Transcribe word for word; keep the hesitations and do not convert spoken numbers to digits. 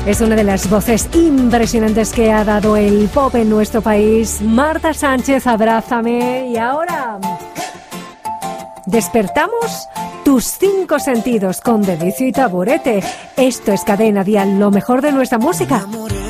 Es una de las voces impresionantes que ha dado el pop en nuestro país. Marta Sánchez, Abrázame. Y ahora despertamos tus cinco sentidos con Delicio y Taburete. Esto es Cadena Dial, lo mejor de nuestra música.